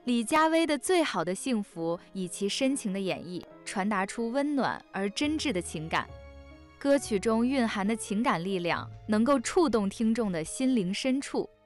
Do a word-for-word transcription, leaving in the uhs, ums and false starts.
李佳薇的《最好的幸福》以其深情的演绎，传达出温暖而真挚的情感。歌曲中蕴含的情感力量，能够触动听众的心灵深处，